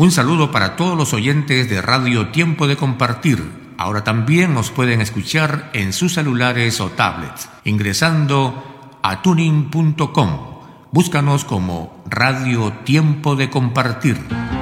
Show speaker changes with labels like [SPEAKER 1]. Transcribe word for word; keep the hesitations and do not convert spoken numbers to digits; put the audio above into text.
[SPEAKER 1] Un saludo para todos los oyentes de Radio Tiempo de Compartir. Ahora también nos pueden escuchar en sus celulares o tablets, ingresando a tuning punto com. Búscanos como Radio Tiempo de Compartir.